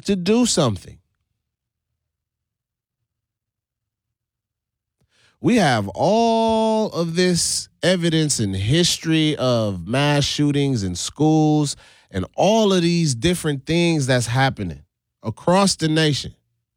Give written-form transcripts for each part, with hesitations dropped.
to do something. We have all of this evidence and history of mass shootings in schools and all of these different things that's happening across the nation.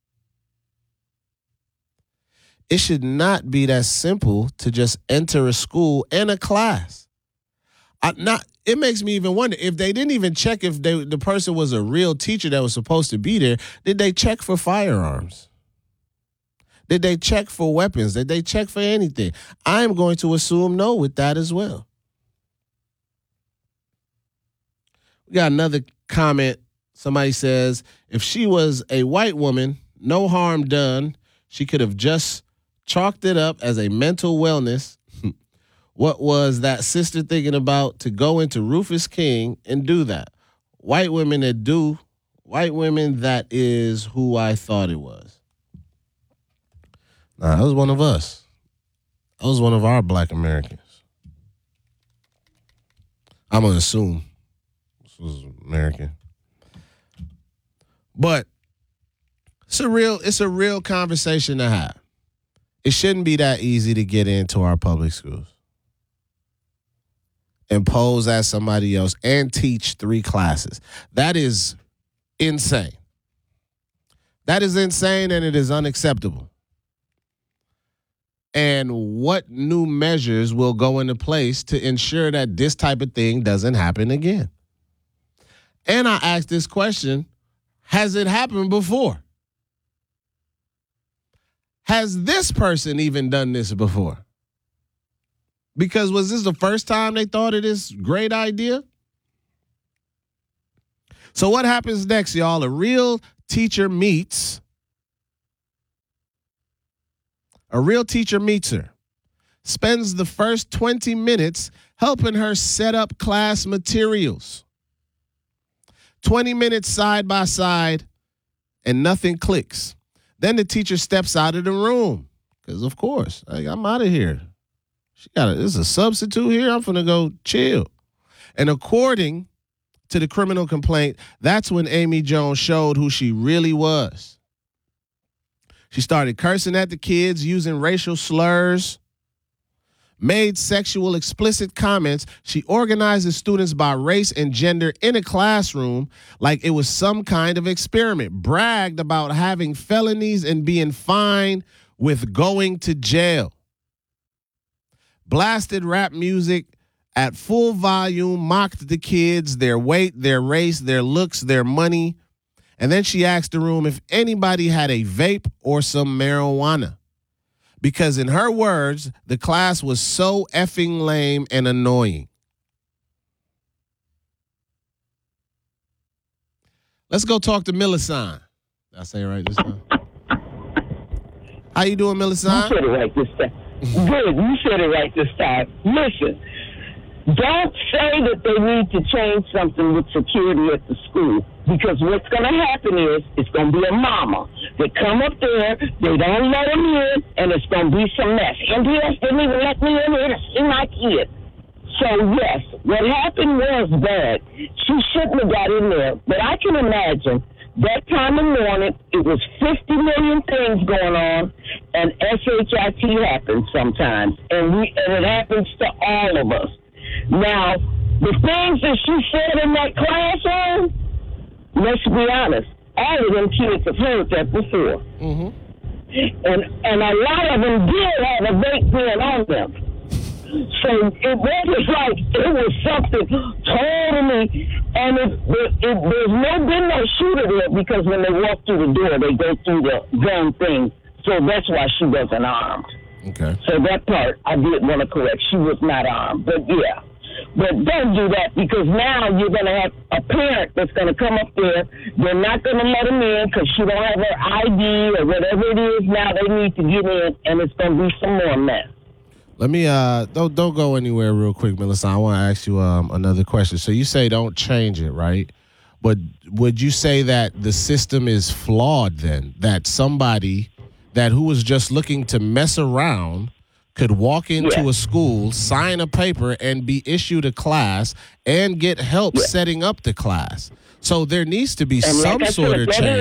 It should not be that simple to just enter a school and a class. It makes me even wonder if they didn't even check if the person was a real teacher that was supposed to be there. Did they check for firearms? Did they check for weapons? Did they check for anything? I'm going to assume no with that as well. We got another comment. Somebody says, if she was a white woman, no harm done. She could have just chalked it up as a mental wellness. What was that sister thinking about to go into Rufus King and do that? White women, that is who I thought it was. Nah, that was one of us. That was one of our black Americans. I'm going to assume this was American. But it's a real conversation to have. It shouldn't be that easy to get into our public schools and pose as somebody else and teach 3 classes. That is insane. That is insane, and it is unacceptable. And what new measures will go into place to ensure that this type of thing doesn't happen again? And I asked this question, has it happened before? Has this person even done this before? Because was this the first time they thought of this great idea? So what happens next, y'all? A real teacher meets her, spends the first 20 minutes helping her set up class materials. 20 minutes side by side, and nothing clicks. Then the teacher steps out of the room because, of course, I'm out of here. There's a substitute here. I'm finna go chill. And according to the criminal complaint, that's when Amy Jones showed who she really was. She started cursing at the kids, using racial slurs, made sexual explicit comments. She organized the students by race and gender in a classroom like it was some kind of experiment, bragged about having felonies and being fined with going to jail, blasted rap music at full volume, mocked the kids, their weight, their race, their looks, their money. And then she asked the room if anybody had a vape or some marijuana. Because in her words, the class was so effing lame and annoying. Let's go talk to Millicent. Did I say it right this time? How you doing, Millicent? You said it right this time. Good, you said it right this time. Listen, don't say that they need to change something with security at the school. Because what's going to happen is it's going to be a mama. They come up there, they don't let them in, and it's going to be some mess. MPS didn't even let me in here to see my kid. So, yes, what happened was bad. She shouldn't have got in there. But I can imagine that time of morning, it was 50 million things going on, and SHIT happens sometimes. And it happens to all of us. Now, the things that she said in that classroom, let's be honest, all of them kids have heard that before. Mm-hmm. And a lot of them did have a vape pen on them. So it was like it was something totally, and there's been no shooter there because when they walk through the door, they go through the gun thing. So that's why she wasn't armed. Okay. So that part I did want to correct. She was not armed, but yeah. But don't do that because now you're going to have a parent that's going to come up there. They're not going to let them in because she don't have her ID or whatever it is. Now they need to get in, and it's going to be some more mess. Let me don't go anywhere real quick, Melissa. I want to ask you another question. So you say don't change it, right? But would you say that the system is flawed then? That somebody who was just looking to mess around could walk into a school, sign a paper, and be issued a class and get help setting up the class. So there needs to be some sort of change.